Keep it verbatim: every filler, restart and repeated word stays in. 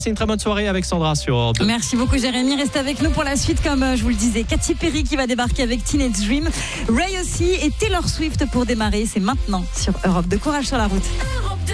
C'est une très bonne soirée avec Sandra sur Europe deux. Merci beaucoup Jérémy, reste avec nous pour la suite comme je vous le disais. Katy Perry qui va débarquer avec Teenage Dream, Ray aussi et Taylor Swift pour démarrer. C'est maintenant sur Europe deux. Courage sur la route.